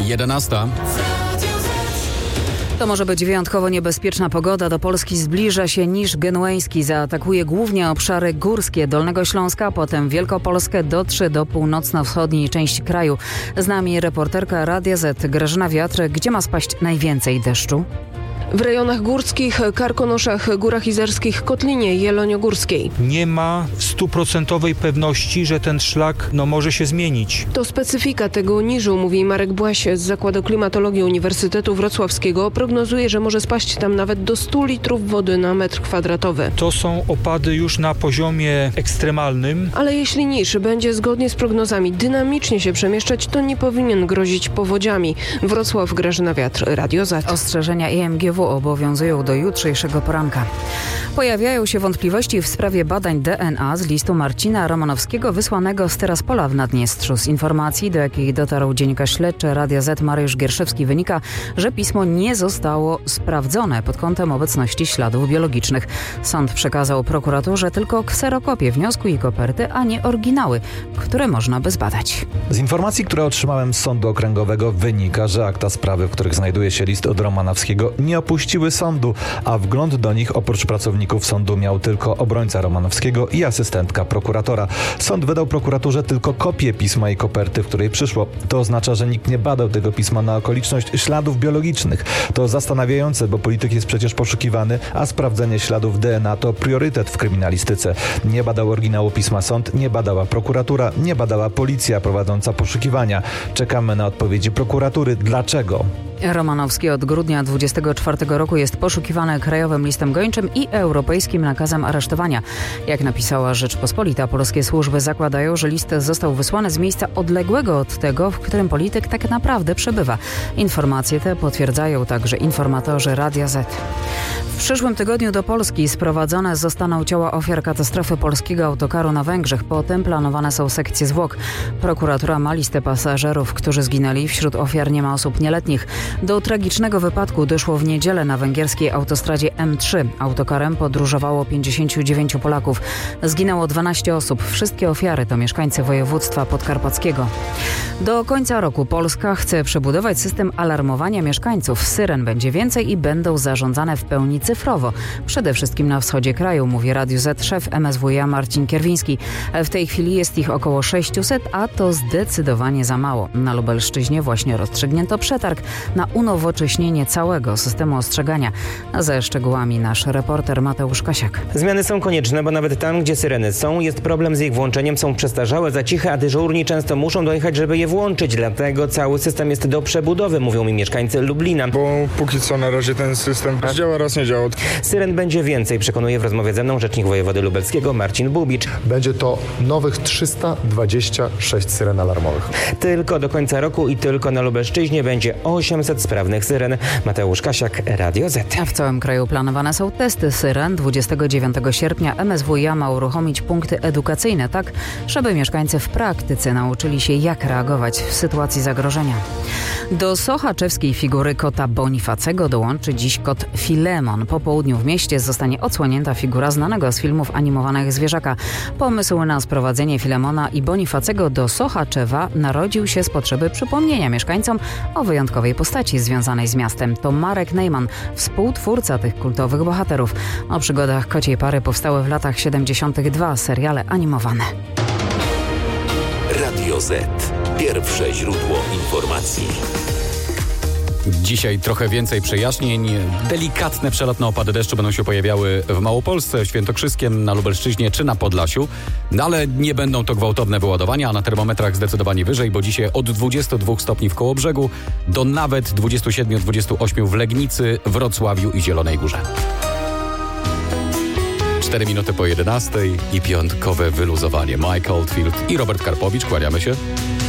11. To może być wyjątkowo niebezpieczna pogoda. Do Polski zbliża się niż genueński. Zaatakuje głównie obszary górskie Dolnego Śląska, potem Wielkopolskę, dotrze do północno-wschodniej części kraju. Z nami reporterka Radia Z Grażyna Wiatr. Gdzie ma spaść najwięcej deszczu? W rejonach górskich, Karkonoszach, Górach Izerskich, Kotlinie Jeloniogórskiej. Nie ma 100% pewności, że ten szlak może się zmienić. To specyfika tego niżu, mówi Marek Błaś z Zakładu Klimatologii Uniwersytetu Wrocławskiego. Prognozuje, że może spaść tam nawet do 100 litrów wody na metr kwadratowy. To są opady już na poziomie ekstremalnym. Ale jeśli niż będzie zgodnie z prognozami dynamicznie się przemieszczać, to nie powinien grozić powodziami. Wrocław, Grażyna Wiatr, Radio Z. Ostrzeżenia IMGW obowiązują do jutrzejszego poranka. Pojawiają się wątpliwości w sprawie badań DNA z listu Marcina Romanowskiego wysłanego z Teraspola w Naddniestrzu. Z informacji, do jakiej dotarł dziennikarz śledczy Radia Z Mariusz Gierszewski, wynika, że pismo nie zostało sprawdzone pod kątem obecności śladów biologicznych. Sąd przekazał prokuraturze tylko kserokopie wniosku i koperty, a nie oryginały, które można by zbadać. Z informacji, które otrzymałem z Sądu Okręgowego, wynika, że akta sprawy, w których znajduje się list od Romanowskiego, nie opuściły sądu, a wgląd do nich oprócz pracowników sądu miał tylko obrońca Romanowskiego i asystentka prokuratora. Sąd wydał prokuraturze tylko kopię pisma i koperty, w której przyszło. To oznacza, że nikt nie badał tego pisma na okoliczność śladów biologicznych. To zastanawiające, bo polityk jest przecież poszukiwany, a sprawdzenie śladów DNA to priorytet w kryminalistyce. Nie badał oryginału pisma sąd, nie badała prokuratura, nie badała policja prowadząca poszukiwania. Czekamy na odpowiedzi prokuratury. Dlaczego? Romanowski od grudnia 2024 roku jest poszukiwany Krajowym Listem Gończym i Europejskim Nakazem Aresztowania. Jak napisała Rzeczpospolita, polskie służby zakładają, że list został wysłany z miejsca odległego od tego, w którym polityk tak naprawdę przebywa. Informacje te potwierdzają także informatorzy Radia Z. W przyszłym tygodniu do Polski sprowadzone zostaną ciała ofiar katastrofy polskiego autokaru na Węgrzech. Potem planowane są sekcje zwłok. Prokuratura ma listę pasażerów, którzy zginęli. Wśród ofiar nie ma osób nieletnich. Do tragicznego wypadku doszło w niedzielę na węgierskiej autostradzie M3. Autokarem podróżowało 59 Polaków. Zginęło 12 osób. Wszystkie ofiary to mieszkańcy województwa podkarpackiego. Do końca roku Polska chce przebudować system alarmowania mieszkańców. Syren będzie więcej i będą zarządzane w pełni cyfrowo. Przede wszystkim na wschodzie kraju, mówi Radiu Z szef MSWiA Marcin Kierwiński. W tej chwili jest ich około 600, a to zdecydowanie za mało. Na Lubelszczyźnie właśnie rozstrzygnięto przetarg na unowocześnienie całego systemu ostrzegania. Ze szczegółami nasz reporter Mateusz Kasiak. Zmiany są konieczne, bo nawet tam, gdzie syreny są, jest problem z ich włączeniem, są przestarzałe, za ciche, a dyżurni często muszą dojechać, żeby je włączyć. Dlatego cały system jest do przebudowy, mówią mi mieszkańcy Lublina. Bo póki co na razie ten system działa, raz nie działa. Syren będzie więcej, przekonuje w rozmowie ze mną rzecznik wojewody lubelskiego Marcin Bubicz. Będzie to nowych 326 syren alarmowych. Tylko do końca roku i tylko na Lubelszczyźnie będzie 800 sprawnych syren. Mateusz Kasiak, Radio Z. A w całym kraju planowane są testy syren. 29 sierpnia MSWiA ma uruchomić punkty edukacyjne tak, żeby mieszkańcy w praktyce nauczyli się, jak reagować w sytuacji zagrożenia. Do sochaczewskiej figury kota Bonifacego dołączy dziś kot Filemon. Po południu w mieście zostanie odsłonięta figura znanego z filmów animowanych zwierzaka. Pomysł na sprowadzenie Filemona i Bonifacego do Sochaczewa narodził się z potrzeby przypomnienia mieszkańcom o wyjątkowej postaci związanej z miastem. To Marek Nejman, współtwórca tych kultowych bohaterów. O przygodach kociej pary powstały w latach 72 seriale animowane. Radio Z. Pierwsze źródło informacji. Dzisiaj trochę więcej przejaśnień. Delikatne, przelotne opady deszczu będą się pojawiały w Małopolsce, w Świętokrzyskiem, na Lubelszczyźnie czy na Podlasiu. No ale nie będą to gwałtowne wyładowania, a na termometrach zdecydowanie wyżej, bo dzisiaj od 22 stopni w Kołobrzegu do nawet 27-28 w Legnicy, Wrocławiu i Zielonej Górze. 4 minuty po 11 i piątkowe wyluzowanie. Mike Oldfield i Robert Karpowicz, kłaniamy się.